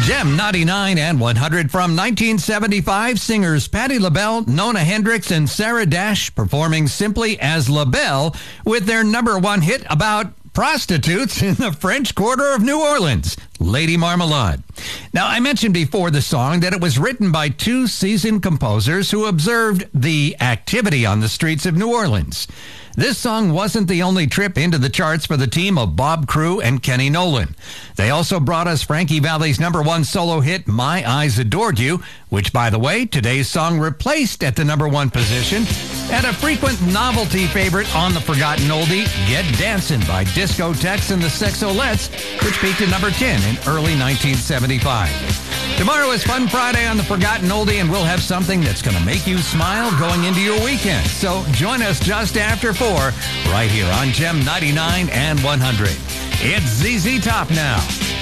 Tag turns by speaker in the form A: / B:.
A: Gem 99 and 100 from 1975, singers Patti LaBelle, Nona Hendryx, and Sarah Dash performing simply as LaBelle with their number one hit about prostitutes in the French Quarter of New Orleans, Lady Marmalade. Now, I mentioned before the song that it was written by two seasoned composers who observed the activity on the streets of New Orleans. This song wasn't the only trip into the charts for the team of Bob Crewe and Kenny Nolan. They also brought us Frankie Valli's number one solo hit, My Eyes Adored You, which, by the way, today's song replaced at the number one position, and a frequent novelty favorite on the forgotten oldie, Get Dancin' by Discotheques and the Sexolettes, which peaked at number 10 in early 1975. Tomorrow is Fun Friday on the Forgotten Oldie, and we'll have something that's going to make you smile going into your weekend. So join us just after 4 right here on Gem 99 and 100. It's ZZ Top now.